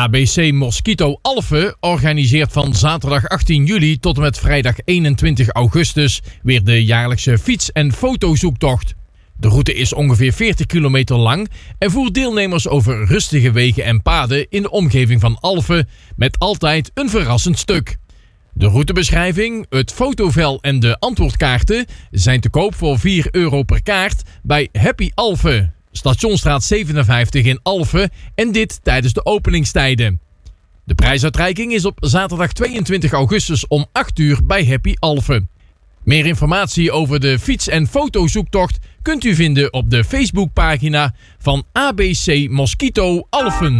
ABC Mosquito Alphen organiseert van zaterdag 18 juli tot en met vrijdag 21 augustus weer de jaarlijkse fiets- en fotozoektocht. De route is ongeveer 40 kilometer lang en voert deelnemers over rustige wegen en paden in de omgeving van Alphen met altijd een verrassend stuk. De routebeschrijving, het fotovel en de antwoordkaarten zijn te koop voor €4 per kaart bij Happy Alphen, Stationsstraat 57 in Alphen en dit tijdens de openingstijden. De prijsuitreiking is op zaterdag 22 augustus om 8 uur bij Happy Alphen. Meer informatie over de fiets- en fotozoektocht kunt u vinden op de Facebookpagina van ABC Mosquito Alphen.